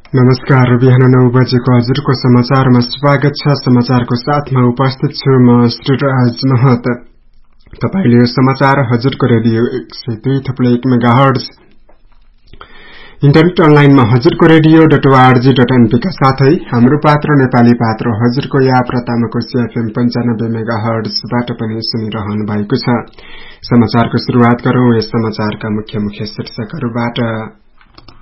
नमस्कार। बिहान 9 बजेको हजुरको समाचारमा स्वागत छ। समाचारको साथमा उपस्थित छु म श्रीराज महत। तपाईले यो समाचार हजुरको रेडियो 102.1 मेगाहर्ज इन्टरनेट अनलाइनमा हजुरको radio.org.np का साथै हाम्रो पात्र नेपाली पात्र हजुरको याप र तामाकोशी FM 95 मेगाहर्जबाट पनि सुनिरहनु भएको छ। समाचारको शुरुआत गरौं यस समाचारका मुख्य शीर्षकहरूबाट।